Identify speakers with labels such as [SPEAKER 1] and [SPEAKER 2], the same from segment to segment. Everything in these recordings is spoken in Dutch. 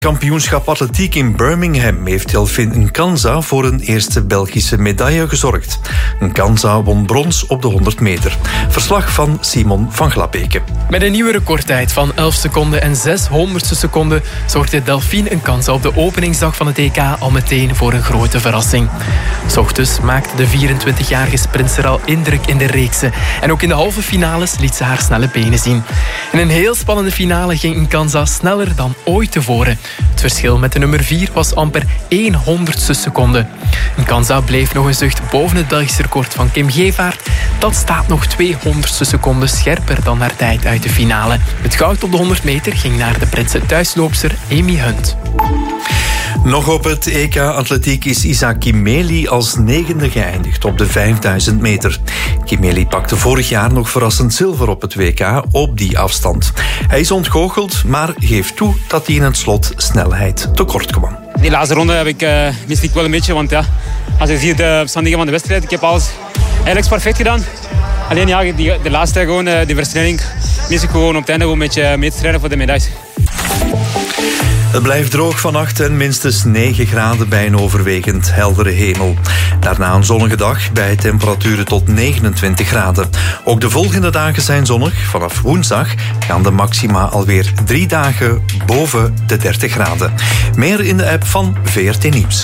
[SPEAKER 1] Kampioenschap atletiek in Birmingham heeft Delphine Nkanza voor een eerste Belgische medaille gezorgd. Nkanza won brons op de 100 meter. Verslag van Simon van Glabeke.
[SPEAKER 2] Met een nieuwe recordtijd van 11 seconden en 600ste seconden zorgde Delphine Nkanza op de openingsdag van het EK al meteen voor een grote verrassing. 's Ochtends maakte de 24-jarige sprinter al indruk in de reeksen. En ook in de halve finales liet ze haar snelle benen zien. In een heel spannende finale ging Nkanza sneller dan ooit tevoren. Het verschil met de nummer 4 was amper 100ste seconde. Nkanza bleef nog een zucht boven het Belgische record van Kim Gevaert. Dat staat nog 200ste seconden scherper dan haar tijd uit de finale. Het goud op de 100 meter ging naar de Britse thuisloopster Amy Hunt.
[SPEAKER 1] Nog op het EK Atletiek is Isa Kimeli als 9e geëindigd op de 5000 meter. Kimeli pakte vorig jaar nog verrassend zilver op het WK op die afstand. Hij is ontgoocheld, maar geeft toe dat hij in het slot snelheid tekort kwam.
[SPEAKER 3] Die laatste ronde miste ik wel een beetje, want ja, als je ziet de omstandigheden van de wedstrijd, ik heb alles eigenlijk perfect gedaan. Alleen ja, de laatste gewoon, die versnelling mis ik gewoon op het einde een beetje mee te strijden voor de medailles.
[SPEAKER 1] Het blijft droog vannacht en minstens 9 graden bij een overwegend heldere hemel. Daarna een zonnige dag bij temperaturen tot 29 graden. Ook de volgende dagen zijn zonnig. Vanaf woensdag gaan de maxima alweer 3 dagen boven de 30 graden. Meer in de app van VRT Nieuws.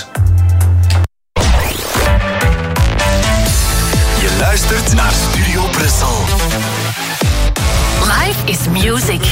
[SPEAKER 4] Je luistert naar Studio Brussel.
[SPEAKER 5] Life is music.